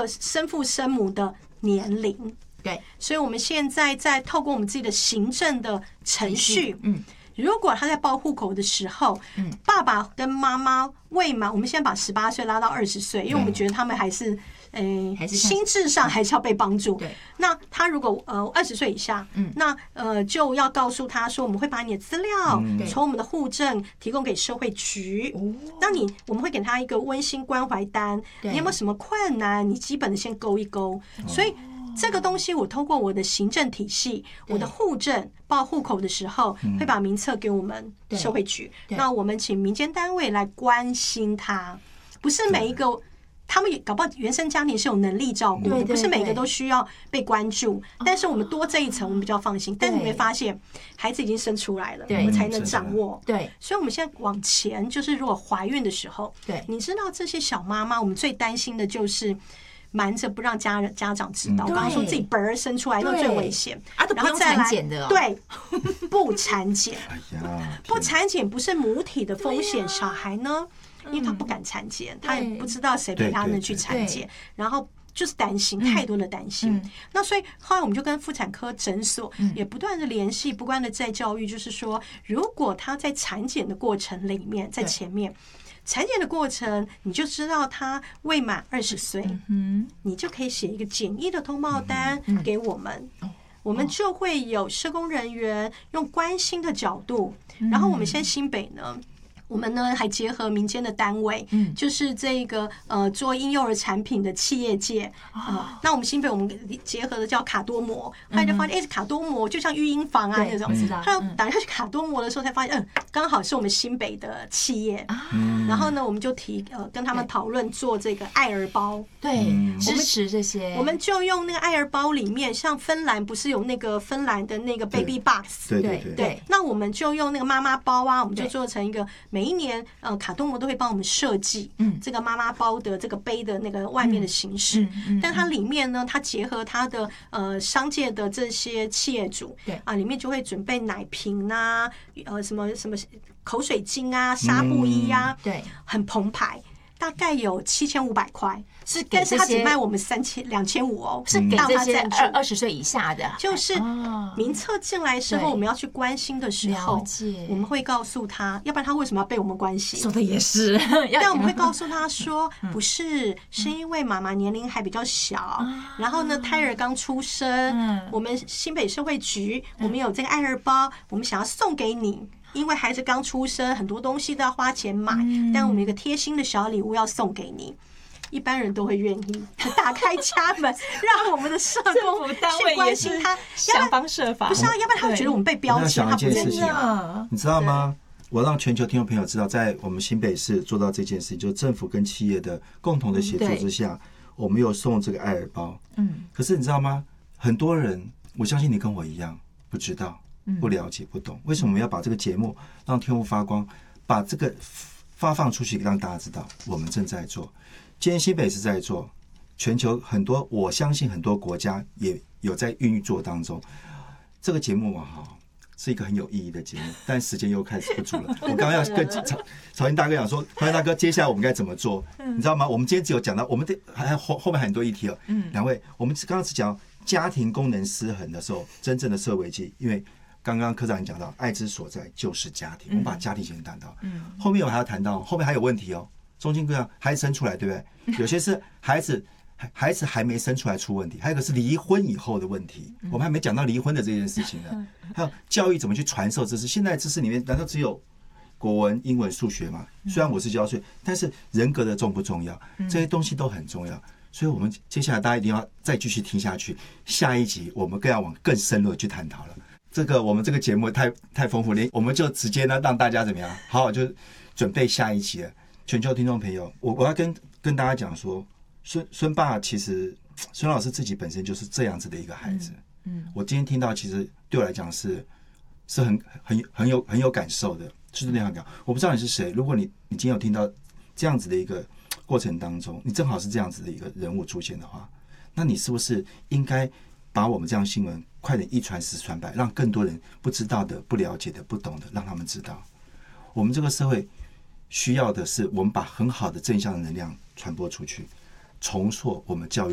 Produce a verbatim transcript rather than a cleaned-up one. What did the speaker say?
个生父生母的年龄。 对， 所以我们现在在透过我们自己的行政的程序， 嗯， 如果他在报户口的时候，嗯，爸爸跟妈妈未满，我们现在把十八岁拉到二十岁，因为我们觉得他们还是。呃，心智上还是要被帮助。对，那他如果呃二十岁以下，嗯，那呃就要告诉他说，我们会把你的资料从我们的户政提供给社会局。那你我们会给他一个温馨关怀单，你有没有什么困难？你基本的先勾一勾。所以这个东西，我透过我的行政体系，我的户政报户口的时候，会把名册给我们社会局。那我们请民间单位来关心他，不是每一个。他们搞不好原生家庭是有能力照顾的，不是每个都需要被关注。但是我们多这一层，我们比较放心。但是你会发现，孩子已经生出来了，我们才能掌握。对，所以我们现在往前，就是如果怀孕的时候，对，你知道这些小妈妈，我们最担心的就是瞒着不让家人家长知道。我刚刚说自己本儿生出来那最危险， 然后再来对不产检，不产检不是母体的风险，小孩呢？因为他不敢产检，他也不知道谁陪他们去产检，然后就是担心，太多的担心。那所以后来我们就跟妇产科诊所也不断的联系，不断的在教育，就是说，如果他在产检的过程里面，在前面产检的过程，你就知道他未满二十岁，你就可以写一个简易的通报单给我们。我们就会有社工人员用关心的角度，然后我们现在新北呢。我们呢还结合民间的单位，嗯，就是这个呃做婴幼儿产品的企业界啊。那我们新北我们结合的叫卡多摩，后来就发现哎，卡多摩就像育婴房啊那种。后来打下去卡多摩的时候，才发现嗯，刚好是我们新北的企业。然后呢，我们就提呃跟他们讨论做这个爱儿包， 对，支持这些。 我们就用那个爱儿包里面，像芬兰不是有那个芬兰的那个 baby box， 对对对。 那我们就用那个妈妈包啊，我们就做成一个。每一年，呃，卡多摩都会帮我们设计，嗯，这个妈妈包的这个杯的那个外面的形式，嗯嗯嗯、但它里面呢，它结合它的呃商界的这些企业主，对啊，里面就会准备奶瓶啊，呃，什么什么口水巾啊、纱布衣啊，对、嗯，很澎湃。大概有七千五百块，是，但是他只卖我们三千两千五哦， 是给这些二二十岁以下的， 就是名册进来之后，我们要去关心的时候，我们会告诉他，要不然他为什么要被我们关心？ 说的也是， 但我们会告诉他说，不是，是因为妈妈年龄还比较小，然后呢，胎儿刚出生，我们新北社会局，我们有这个爱儿包，我们想要送给你。因为孩子刚出生，很多东西都要花钱买，但我们有一个贴心的小礼物要送给你，一般人都会愿意打开家门，让我们的社工去关心他， 想方设法。 不是啊，要不然他会觉得我们被标签，他不愿意啊。 你知道吗？我让全球听众朋友知道，在我们新北市做到这件事，就是政府跟企业的共同的协作之下，我们有送这个爱儿包。嗯，可是你知道吗？很多人，我相信你跟我一样，不知道。不了解不懂，为什么我们要把这个节目让天父发光，把这个发放出去，让大家知道我们正在做。今天新北是在做，全球很多，我相信很多国家也有在运作当中。这个节目啊，是一个很有意义的节目，但时间又开始不足了。我刚刚要跟曹曹英大哥讲说，曹英大哥，接下来我们该怎么做？你知道吗？我们今天只有讲到，我们的还后后面很多议题哦。嗯，两位，我们刚刚只讲家庭功能失衡的时候，真正的社会危机，因为。刚刚科长也讲到，爱之所在就是家庭。我们把家庭先谈到，嗯，后面我还要谈到，后面还有问题哦。中间各样孩子生出来，对不对？有些是孩子孩子还没生出来出问题，还有一个是离婚以后的问题。我们还没讲到离婚的这件事情呢。还有教育怎么去传授知识？现在知识里面难道只有国文、英文、数学吗？虽然我是教税，但是人格的重不重要？这些东西都很重要。所以我们接下来大家一定要再继续听下去。下一集我们更要往更深入的去探讨了。这个我们这个节目太太丰富了，我们就直接呢让大家怎么样，好好就准备下一集了。全球听众朋友，我我要跟跟大家讲说，孙孙爸其实孙老师自己本身就是这样子的一个孩子。嗯，嗯我今天听到，其实对我来讲是是很很很有很有感受的，就是那样讲。我不知道你是谁，如果你你今天有听到这样子的一个过程当中，你正好是这样子的一个人物出现的话，那你是不是应该把我们这样新闻快点一传十传百，让更多人不知道的、不了解的、不懂的，让他们知道。我们这个社会需要的是，我们把很好的正向的能量传播出去，重塑我们教育。